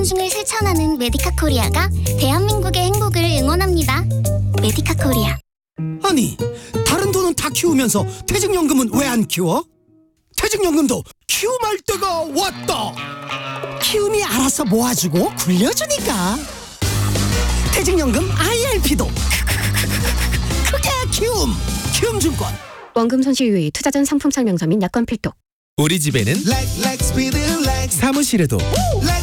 건강상중을 실천하는 메디카 코리아가 대한민국의 행복을 응원합니다. 메디카 코리아. 아니, 다른 돈은 다 키우면서 퇴직연금은 왜 안 키워? 퇴직연금도 키움할 때가 왔다. 키움이 알아서 모아주고 굴려주니까. 퇴직연금 IRP도 그게 키움증권. 원금 손실 유의, 투자 전 상품 설명서 및 약관 필독. 우리 집에는 사무실에도